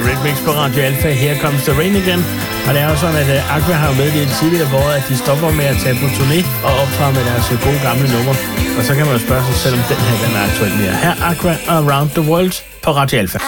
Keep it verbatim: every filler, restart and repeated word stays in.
Rhythmix på Radio Alpha. Her comes the rain again. Og det er jo sådan, at uh, Aqua har meddelt tidligere på året, at de stopper med at tage på turné og optræde med deres gode gamle nummer. Og så kan man jo spørge sig selv, om den her den er aktuel mere. Her Aqua Around the World på Radio Alpha.